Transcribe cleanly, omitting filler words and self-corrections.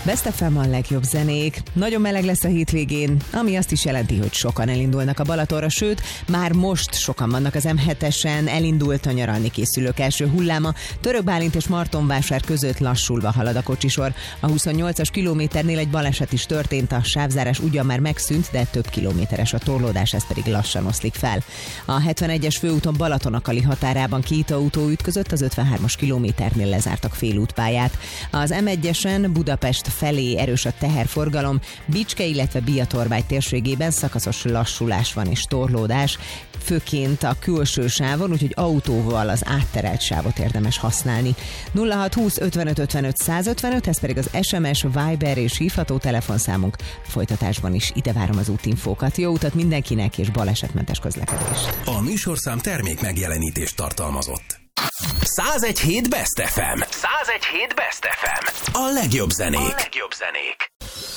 Best FM a legjobb zenék. Nagyon meleg lesz a hétvégén, ami azt is jelenti, hogy sokan elindulnak a Balatonra, sőt, már most sokan vannak az M7-esen, elindult a nyaralni készülők első hulláma. Török Bálint és Martonvásár között lassulva halad a kocsisor. A 28-as kilométernél egy baleset is történt, a sávzárás ugyan már megszűnt, de több kilométeres a torlódás, ez pedig lassan oszlik fel. A 71-es főúton Balatonakali határában két autó ütközött, az 53-as kilométernél lezártak félútpályát. Az M1-esen Budapest felé erős a teherforgalom, Bicske, illetve Biatorbágy térségében szakaszos lassulás van és torlódás, főként a külső sávon, úgyhogy autóval az átterelt sávot érdemes használni. 0620 55 55 155, ez pedig az SMS, Viber és hívható telefonszámunk. Folytatásban is ide várom az útinfókat. Jó utat mindenkinek és balesetmentes közlekedést. A műsorszám termék megjelenítést tartalmazott. 101.7 Best FM. 101.7 Best FM. A legjobb zenék.